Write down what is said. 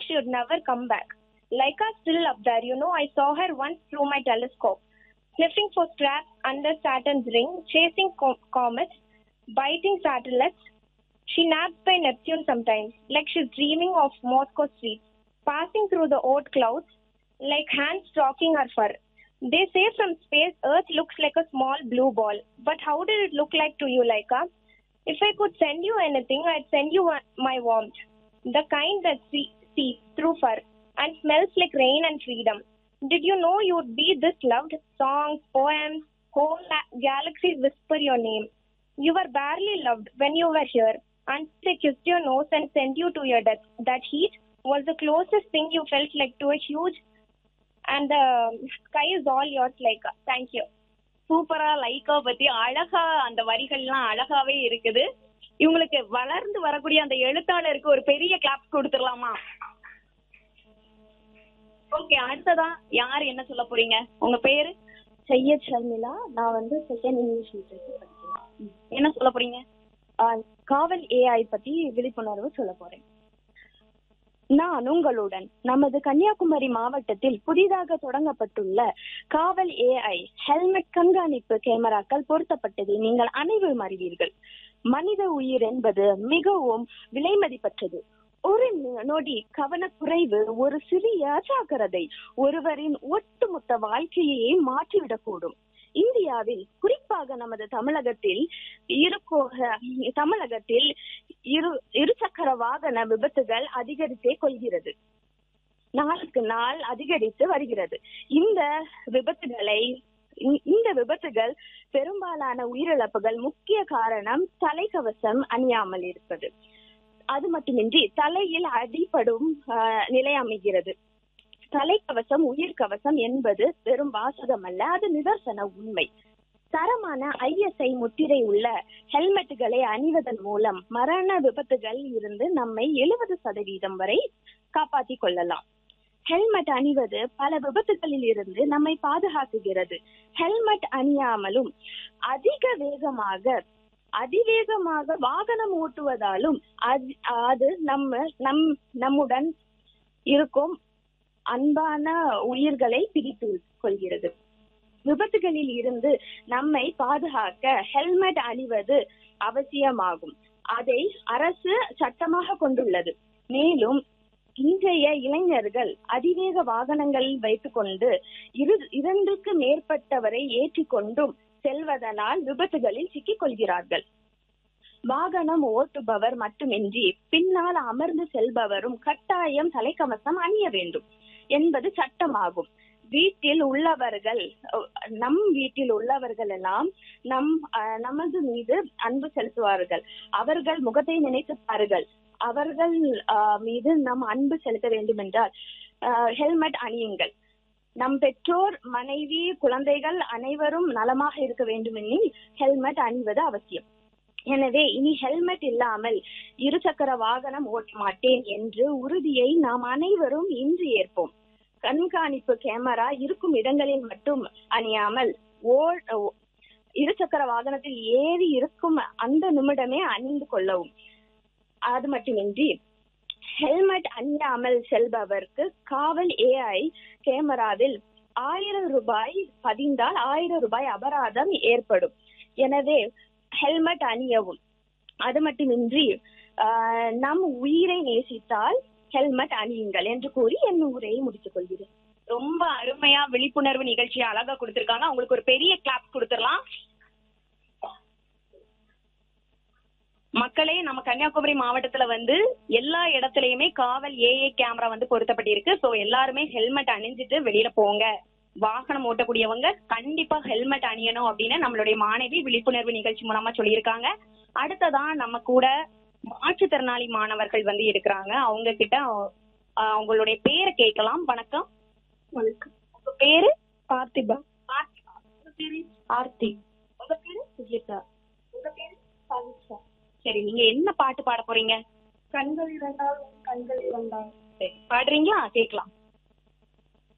she would never come back. Laika's still up there. I saw her once through my telescope, sniffing for scraps under Saturn's ring, chasing comets, biting satellites. She naps by Neptune sometimes, like she's dreaming of Moscow streets, passing through the oat clouds, like hands stroking her fur. They say from space, Earth looks like a small blue ball. But how did it look like to you, Laika? If I could send you anything, I'd send you my warmth. The kind that sees through fur and smells like rain and freedom. Did you know you'd be this loved? Songs, poems, whole galaxies whisper your name. You were barely loved when you were here, and they kissed your nose and sent you to your death. That heat was the closest thing you felt like to a huge, and the sky is all yours, Laika. Thank you. சூப்பரா Lyca பத்தி அழகா அந்த வரிகள்லாம் அழகாவே இருக்குது. இவங்களுக்கு வளர்ந்து வரக்கூடிய அந்த எழுத்தாளருக்கு ஒரு பெரிய கிளாப்ஸ் கொடுத்துடலாமா? ஓகே, அடுத்ததா யார் என்ன சொல்ல போறீங்க? உங்க பேரு? சையத் ஷர்மிளா. நான் செகண்ட் இங்கிலீஷ் லிட்ரேச்சர் படிக்கிறேன். என்ன சொல்ல போறீங்க? காவல் ஏஐ பத்தி விழிப்புணர்வு சொல்ல போறேன். நான் உங்களுடன் நமது கன்னியாகுமரி மாவட்டத்தில் புதிதாக தொடங்கப்பட்டுள்ள காவல் ஏஐ ஹெல்மெட் கண்காணிப்பு கேமராக்கள் பொருத்தப்பட்டதை நீங்கள் அனைவரும் அறிவீர்கள். மனித உயிர் என்பது மிகவும் விலைமதிப்பற்றது. ஒரு நொடி கவனக்குறைவு, ஒரு சிறிய அஜாக்கிரதை ஒருவரின் ஒட்டுமொத்த வாழ்க்கையை மாற்றிவிடக்கூடும். இந்தியாவில், குறிப்பாக நமது தமிழகத்தில் இருசக்கர வாகன விபத்துகள் அதிகரித்தே கொள்கிறது. நாளுக்கு நாள் அதிகரித்து வருகிறது. இந்த விபத்துகள் பெரும்பாலான உயிரிழப்புகள் முக்கிய காரணம் தலைக்கவசம் அணியாமல் இருப்பது. அது மட்டுமின்றி தலையில் அடிபடும் நிலை அமைகிறது. தலைக்கவசம் உயிர் கவசம் என்பது வெறும் வாசகம் அல்ல, அது நிதர்சன உண்மை. தரமான ISI முத்திரை உள்ள ஹெல்மெட்டுகளை அணிவதன் மூலம் மரண விபத்துகள் இருந்து நம்மை 70% வரை காப்பாற்றிக் கொள்ளலாம். ஹெல்மெட் அணிவது பல விபத்துகளில் இருந்து நம்மை பாதுகாக்குகிறது. ஹெல்மெட் அணியாமலும் அதிவேகமாக வாகனம் ஓட்டுவதாலும் அது நம்முடன் இருக்கும் அன்பான உயிர்களை பிரித்து கொள்கிறது. விபத்துகளில் இருந்து நம்மை பாதுகாக்க ஹெல்மெட் அணிவது அவசியமாகும். அதை அரசு சட்டமாக கொண்டுள்ளது. மேலும் இன்றைய இளைஞர்கள் அதிவேக வாகனங்களில் வைத்துக் கொண்டு 2க்கு மேற்பட்டவரை ஏற்றிக்கொண்டும் செல்வதனால் விபத்துகளில் சிக்கிக் கொள்கிறார்கள். வாகனம் ஓட்டுபவர் மட்டுமின்றி பின்னால் அமர்ந்து செல்பவரும் கட்டாயம் தலைக்கவசம் அணிய வேண்டும் என்பது சட்டமாகும். நம் வீட்டில் உள்ளவர்கள் எல்லாம் நமது மீது அன்பு செலுத்துவார்கள். அவர்கள் முகத்தை நினைத்து பாருங்கள். அவர்கள் மீது நம் அன்பு செலுத்த வேண்டும் என்றால் ஹெல்மெட் அணியுங்கள். நம் பெற்றோர், மனைவி, குழந்தைகள் அனைவரும் நலமாக இருக்க வேண்டும் எனில் ஹெல்மெட் அணிவது அவசியம். எனவே இனி ஹெல்மெட் இல்லாமல் இருசக்கர வாகனம் ஓட்ட மாட்டேன் என்று உறுதியை நாம் அனைவரும் இன்று ஏற்போம். கண்காணிப்பு கேமரா இருக்கும் இடங்களில் மட்டும் அணியாமல் இருசக்கர வாகனத்தில் ஏறி இருக்கும் அந்த நிமிடமே அணிந்து கொள்ளவும். அது மட்டுமின்றி ஹெல்மெட் அணியாமல் செல்பவருக்கு காவல் ஏஐ கேமராவில் 1000 ரூபாய் பதிந்தால் 1000 ரூபாய் அபராதம் ஏற்படும். எனவே ஹெல்மெட் அணியவும். அது மட்டுமின்றி நம் உயிரை நேசித்தால் ஹெல்மெட் அணியுங்கள் என்று கூறி என் உரையை முடித்துக் கொள்கிறேன். ரொம்ப அருமையா விழிப்புணர்வு நிகழ்ச்சியை அழகா கொடுத்திருக்காங்க. அவங்களுக்கு ஒரு பெரிய கிளாப் கொடுத்துடலாம். மக்களே, நம்ம கன்னியாகுமரி மாவட்டத்துல எல்லா இடத்துலயுமே காவல் ஏஐ கேமரா பொருத்தப்பட்டிருக்கு. சோ எல்லாருமே ஹெல்மெட் அணிஞ்சிட்டு வெளியில போங்க. வாகனம் ஓட்டக்கூடியவங்க கண்டிப்பா ஹெல்மெட் அணியணும் அப்படின்னு நம்மளுடைய மாணவி விழிப்புணர்வு நிகழ்ச்சி மூலமா சொல்லியிருக்காங்க. அடுத்ததான் நம்ம கூட மாற்றுத்திறனாளி மாணவர்கள் இருக்கிறாங்க. அவங்க கிட்ட அவங்களுடைய பேரை கேட்கலாம். வணக்கம். வணக்கம். உங்க பேரு? பார்த்திபா. உங்க பேரு? ஆர்த்தி. உங்க பேரு? சுஜிதா. உங்க பேரு? சாவித்ரா. சரி, நீங்க என்ன பாட்டு பாட போறீங்க? கண்கள் இரண்டால் கண்கள் இரண்டால். சரி, பாடுறீங்களா? கேட்கலாம்.